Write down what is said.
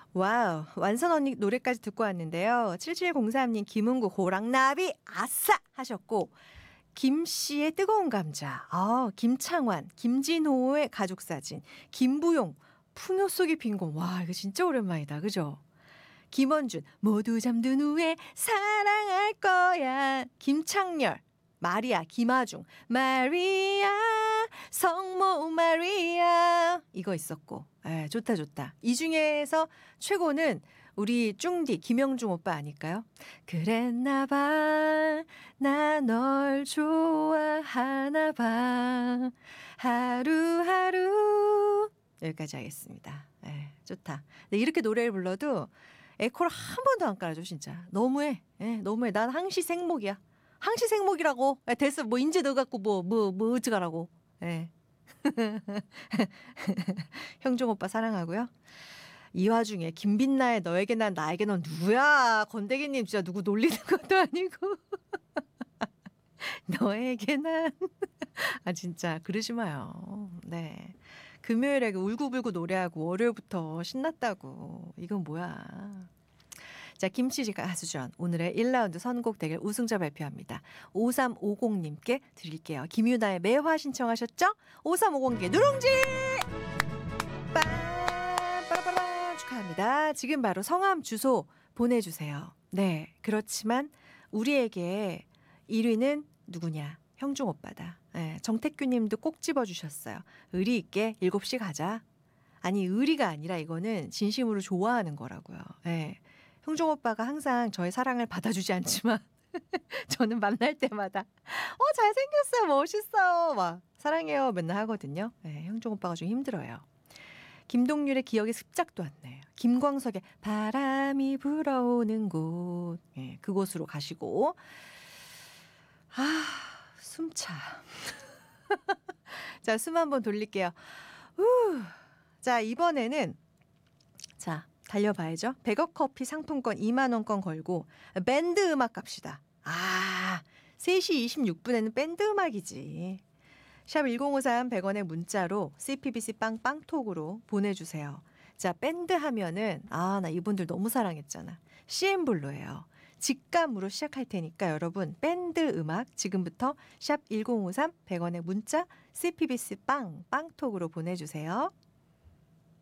와우, 완선 언니 노래까지 듣고 왔는데요. 7703님 김은구 호랑나비 아싸 하셨고, 김씨의 뜨거운 감자, 김창완, 김진호의 가족사진, 김부용 풍요 속의 빈곤. 와, 이거 진짜 오랜만이다. 그죠? 김원준 모두 잠든 후에 사랑할 거야. 김창렬 마리아 김아중 마리아 성모 마리아 이거 있었고. 좋다 좋다. 이 중에서 최고는 우리 쭝디 김영중 오빠 아닐까요? 그랬나 봐 나 널 좋아하나 봐 하루하루 여기까지 하겠습니다. 좋다. 근데 이렇게 노래를 불러도 에코를 한 번도 안 깔아줘 진짜. 너무해. 너무해. 난 항시 생목이야. 항시 생목이라고. 됐어. 뭐 인제 넣어갖고 뭐 어쩌라고. 형종 오빠 사랑하고요. 이 와중에 김빛나의 너에게 난 나에게 넌 누구야? 건대기님 진짜 누구 놀리는 것도 아니고. 너에게 난. 아 진짜 그러지 마요. 네. 금요일에 울고불고 노래하고 월요일부터 신났다고. 이건 뭐야. 자, 김치지 가수전 오늘의 1라운드 선곡 대결 우승자 발표합니다. 5350님께 드릴게요. 김유나의 매화 신청하셨죠? 5350개 누룽지! 빠라바라 축하합니다. 지금 바로 성함 주소 보내주세요. 네, 그렇지만 우리에게 1위는 누구냐? 형중 오빠다. 정택규 님도 꼭 집어주셨어요. 의리 있게 7시 가자. 아니 의리가 아니라 이거는 진심으로 좋아하는 거라고요. 형종 오빠가 항상 저의 사랑을 받아주지 않지만 저는 만날 때마다 잘생겼어요. 멋있어요. 막 사랑해요 맨날 하거든요. 형종 오빠가 좀 힘들어요. 김동률의 기억에 습작도 왔네요. 김광석의 바람이 불어오는 곳. 그곳으로 가시고 숨차. 자, 숨 한번 돌릴게요. 자, 이번에는 자, 달려봐야죠. 100억 커피 상품권 2만 원권 걸고 밴드 음악 갑시다. 3시 26분에는 밴드 음악이지. 샵 1053 100원의 문자로 CPBC 빵빵톡으로 보내주세요. 자, 밴드 하면은 나 이분들 너무 사랑했잖아. CN블루예요. 직감으로 시작할 테니까 여러분 밴드 음악 지금부터 샵 1053 100원의 문자 CPBC 빵빵톡으로 보내주세요.